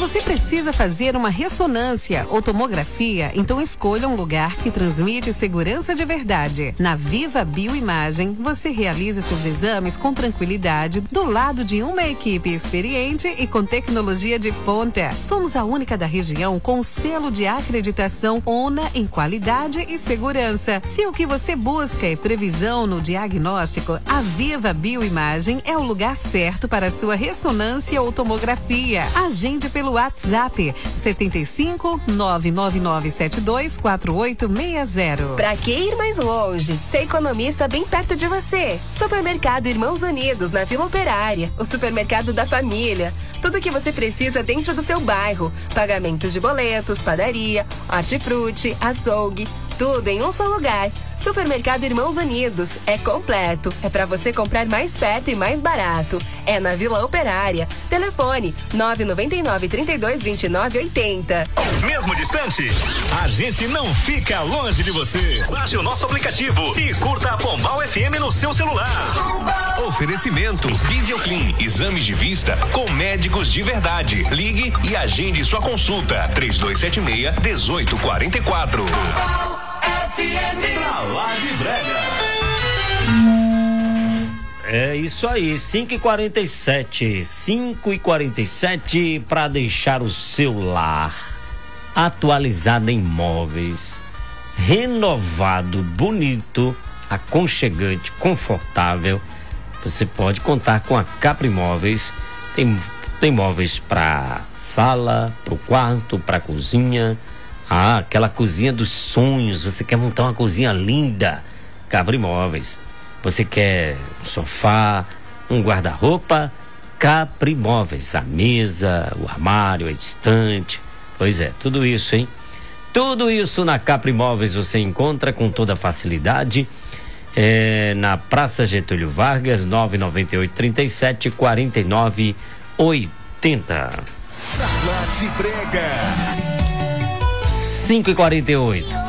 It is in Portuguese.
você precisa fazer uma ressonância ou tomografia, então escolha um lugar que transmite segurança de verdade. Na Viva Bioimagem, você realiza seus exames com tranquilidade, do lado de uma equipe experiente e com tecnologia de ponta. Somos a única da região com selo de acreditação ONA em qualidade e segurança. Se o que você busca é previsão no diagnóstico, a Viva Bioimagem é o lugar certo para sua ressonância ou tomografia. Agende pelo WhatsApp 75 99972 4860. Pra que ir mais longe? Se a economia está bem perto de você. Supermercado Irmãos Unidos, na Vila Operária. O supermercado da família. Tudo o que você precisa dentro do seu bairro. Pagamentos de boletos, padaria, hortifruti, açougue. Tudo em um só lugar. Supermercado Irmãos Unidos. É completo. É pra você comprar mais perto e mais barato. É na Vila Operária. Telefone 999 32 29 80. Mesmo distante, a gente não fica longe de você. Baixe o nosso aplicativo e curta a Pombal FM no seu celular. Oferecimento Visioclean, exames de vista com médicos de verdade. Ligue e agende sua consulta. 3276-1844. Pra lá de Brega. É isso aí, 5h47 para deixar o seu lar atualizado em móveis, renovado, bonito, aconchegante, confortável. Você pode contar com a Capri Móveis. Tem móveis para sala, para o quarto, para cozinha. Aquela cozinha dos sonhos. Você quer montar uma cozinha linda? Capri Móveis. Você quer um sofá, um guarda-roupa? Capri Móveis. A mesa, o armário, a estante. Pois é, tudo isso, hein? Tudo isso na Capri Móveis você encontra com toda facilidade. Na Praça Getúlio Vargas, 998-37-49-80. Pra lá de Brega. 5h48.